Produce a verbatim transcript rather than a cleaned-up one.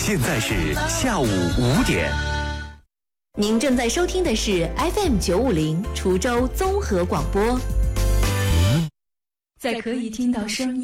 现在是下午五点。 您正在收听的是 F M 九五零滁州综合广播，在可以听到声音